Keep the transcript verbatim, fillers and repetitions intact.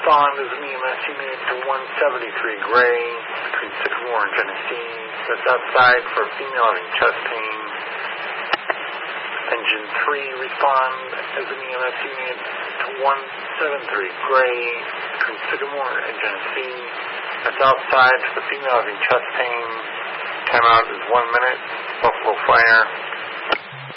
respond as an E M S unit to one seventy-three Gray between Sycamore and Genesee. That's outside for a female having chest pain. Engine three, respond as an E M S unit to one seventy-three Gray between Sycamore and Genesee. That's outside for the female having chest pain. Timeout is one minute. Buffalo Fire.